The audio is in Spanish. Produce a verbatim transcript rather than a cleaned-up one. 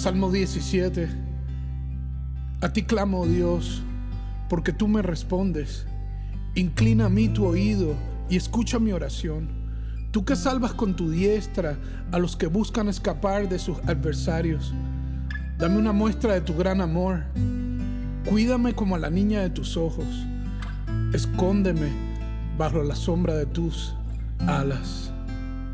Salmo diecisiete. A ti clamo, oh Dios, porque tú me respondes. Inclina a mí tu oído y escucha mi oración. Tú que salvas con tu diestra a los que buscan escapar de sus adversarios. Dame una muestra de tu gran amor. Cuídame como a la niña de tus ojos. Escóndeme bajo la sombra de tus alas.